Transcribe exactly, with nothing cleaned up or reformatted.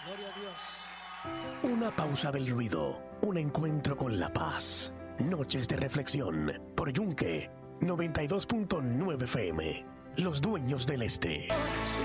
Gloria a Dios. Una pausa del ruido, un encuentro con la paz. Noches de reflexión por Yunque noventa y dos punto nueve F M. Los dueños del este.